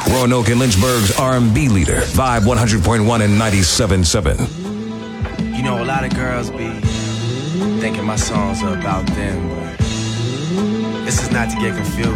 Roanoke and Lynchburg's R&B leader, Vibe 100.1 and 97.7. You know, a lot of girls be thinking my songs are about them, but this is not to get confused.